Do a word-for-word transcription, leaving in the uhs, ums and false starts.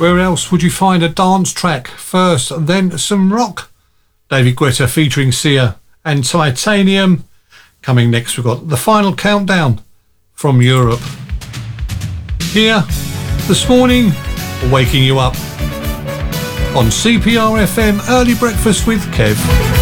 Where else would you find a dance track? First, then some rock. David Guetta featuring Sia and Titanium. Coming next, we've got the final countdown from Europe. Here, this morning, waking you up on C P R F M Early Breakfast with Kev.